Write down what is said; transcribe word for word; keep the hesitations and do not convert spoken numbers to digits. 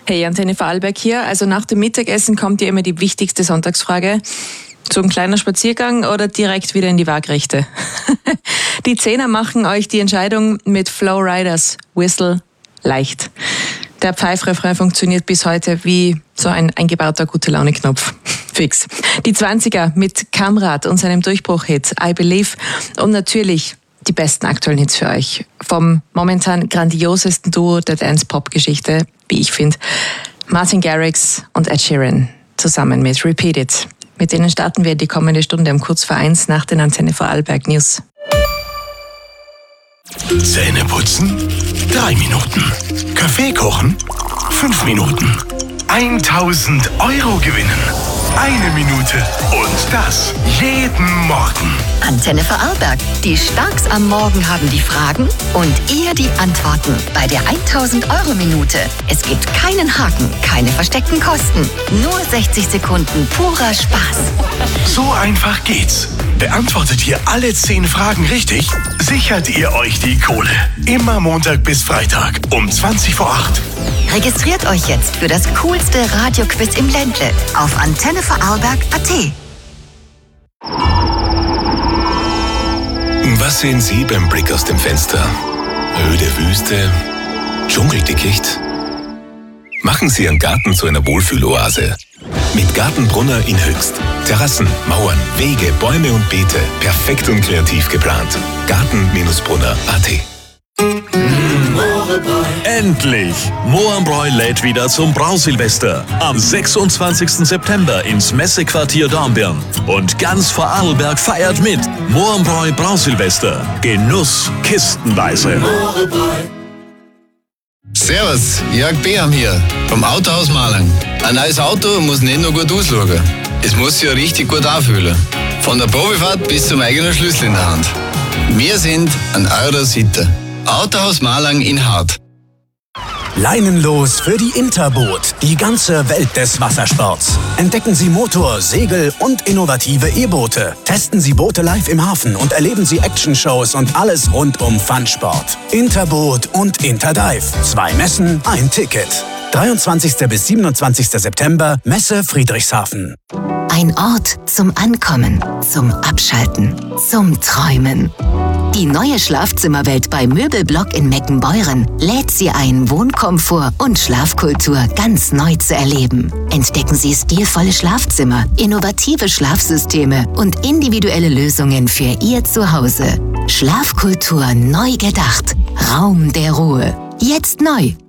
Hey, Antenne Vorarlberg hier. Also nach dem Mittagessen kommt ja immer die wichtigste Sonntagsfrage. So ein kleiner Spaziergang oder direkt wieder in die Waagrechte? Die Zehner machen euch die Entscheidung mit Flow Riders Whistle leicht. Der Pfeifrefrain funktioniert bis heute wie so ein eingebauter Gute-Laune-Knopf. Fix. Die Zwanziger mit Kamrat und seinem Durchbruch-Hit I Believe und natürlich die besten aktuellen Hits für euch. Vom momentan grandiosesten Duo der Dance-Pop-Geschichte, wie ich finde, Martin Garrix und Ed Sheeran zusammen mit Repeat It. Mit denen starten wir die kommende Stunde um kurz vor eins nach den Antenne Vorarlberg News. Zähne putzen? Drei Minuten. Kaffee kochen? Fünf Minuten. eintausend Euro gewinnen? Eine Minute. Und das jeden Morgen. Antenne Vorarlberg. Die Starks am Morgen haben die Fragen und ihr die Antworten bei der eintausend Euro Minute. Es gibt keinen Haken, keine versteckten Kosten. Nur sechzig Sekunden purer Spaß. So einfach geht's. Beantwortet ihr alle zehn Fragen richtig, sichert ihr euch die Kohle. Immer Montag bis Freitag um zwanzig vor acht. Registriert euch jetzt für das coolste Radioquiz im Ländle auf antenne vorarlberg punkt at. Was sehen Sie beim Blick aus dem Fenster? Öde Wüste? Dschungeldickicht? Machen Sie Ihren Garten zu einer Wohlfühloase. Mit Gartenbrunner in Höchst. Terrassen, Mauern, Wege, Bäume und Beete. Perfekt und kreativ geplant. Garten Brunner punkt at. Endlich! Mohrenbräu lädt wieder zum Brausilvester. Am sechsundzwanzigsten September ins Messequartier Dornbirn. Und ganz Vorarlberg feiert mit. Mohrenbräu Brausilvester. Genuss kistenweise. Servus, Jörg Beham hier, vom Autohaus Malang. Ein neues Auto muss nicht nur gut ausschauen. Es muss sich ja richtig gut anfühlen. Von der Probefahrt bis zum eigenen Schlüssel in der Hand. Wir sind an eurer Seite. Autohaus Malang in Hart. Leinenlos für die Interboot, die ganze Welt des Wassersports. Entdecken Sie Motor-, Segel- und innovative E-Boote. Testen Sie Boote live im Hafen und erleben Sie Actionshows und alles rund um Funsport. Interboot und Interdive. Zwei Messen, ein Ticket. dreiundzwanzigsten bis siebenundzwanzigsten September, Messe Friedrichshafen. Ein Ort zum Ankommen, zum Abschalten, zum Träumen. Die neue Schlafzimmerwelt bei Möbelblock in Meckenbeuren lädt Sie ein, Wohnkomfort und Schlafkultur ganz neu zu erleben. Entdecken Sie stilvolle Schlafzimmer, innovative Schlafsysteme und individuelle Lösungen für Ihr Zuhause. Schlafkultur neu gedacht. Raum der Ruhe. Jetzt neu.